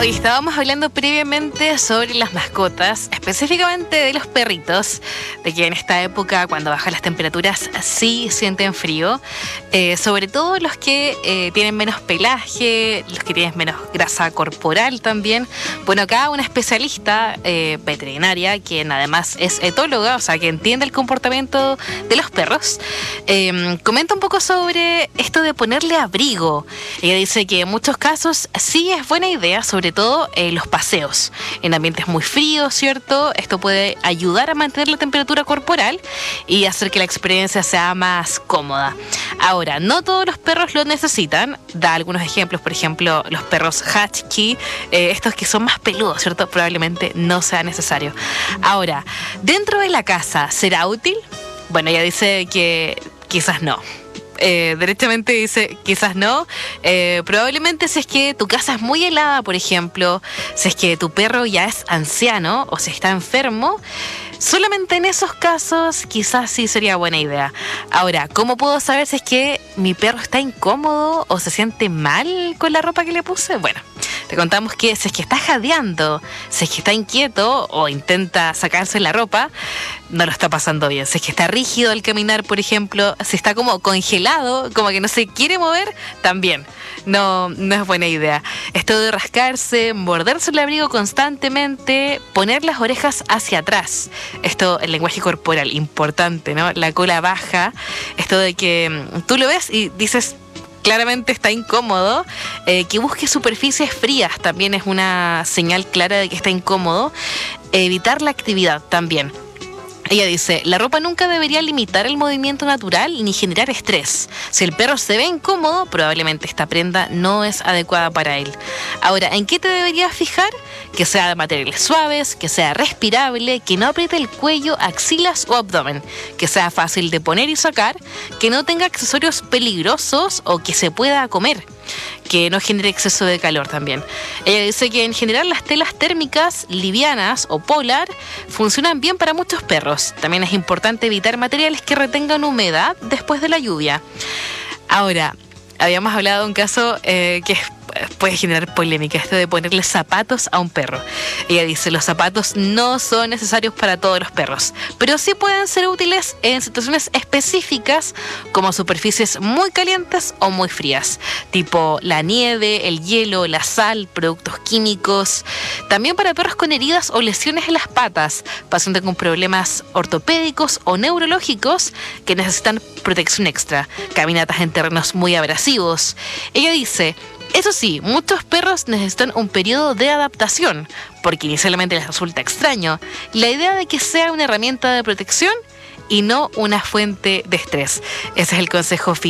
Hoy estábamos hablando previamente sobre las mascotas, específicamente de los perritos, de que en esta época, cuando bajan las temperaturas, sí sienten frío, sobre todo los que tienen menos pelaje, los que tienen menos grasa corporal también. Bueno, acá una especialista veterinaria, quien además es etóloga, o sea, que entiende el comportamiento de los perros, comenta un poco sobre esto de ponerle abrigo. Ella dice que en muchos casos sí es buena idea, sobre todo los paseos en ambientes muy fríos, ¿cierto? Esto puede ayudar a mantener la temperatura corporal y hacer que la experiencia sea más cómoda. Ahora, no todos los perros lo necesitan. Da algunos ejemplos, por ejemplo, los perros husky, estos que son más peludos, ¿cierto? Probablemente no sea necesario. Ahora, ¿dentro de la casa será útil? Bueno, ella dice que quizás no. Derechamente dice quizás no. Probablemente si es que tu casa es muy helada, por ejemplo, si es que tu perro ya es anciano o si está enfermo, solamente en esos casos quizás sí sería buena idea. Ahora, ¿cómo puedo saber si es que mi perro está incómodo o se siente mal con la ropa que le puse? Bueno, te contamos que si es que está jadeando, si es que está inquieto o intenta sacarse la ropa, no lo está pasando bien. Si es que está rígido al caminar, por ejemplo, si está como congelado, como que no se quiere mover, también no es buena idea. Esto de rascarse, morderse el abrigo constantemente, poner las orejas hacia atrás. Esto, el lenguaje corporal, importante, ¿no? La cola baja. Esto de que tú lo ves y dices, claramente está incómodo. Que busque superficies frías también es una señal clara de que está incómodo. Evitar la actividad también. Ella dice, la ropa nunca debería limitar el movimiento natural ni generar estrés. Si el perro se ve incómodo, probablemente esta prenda no es adecuada para él. Ahora, ¿en qué te deberías fijar? Que sea de materiales suaves, que sea respirable, que no apriete el cuello, axilas o abdomen, que sea fácil de poner y sacar, que no tenga accesorios peligrosos o que se pueda comer, que no genere exceso de calor también. Ella dice que en general las telas térmicas, livianas o polar funcionan bien para muchos perros. También es importante evitar materiales que retengan humedad después de la lluvia. Ahora, habíamos hablado de un caso que puede generar polémica, esto de ponerle zapatos a un perro. Ella dice, los zapatos no son necesarios para todos los perros, pero sí pueden ser útiles en situaciones específicas como superficies muy calientes o muy frías, tipo la nieve, el hielo, la sal, productos químicos. También para perros con heridas o lesiones en las patas, pacientes con problemas ortopédicos o neurológicos que necesitan protección extra, caminatas en terrenos muy abrasivos. Ella dice, eso sí, muchos perros necesitan un periodo de adaptación, porque inicialmente les resulta extraño. La idea de que sea una herramienta de protección y no una fuente de estrés. Ese es el consejo final.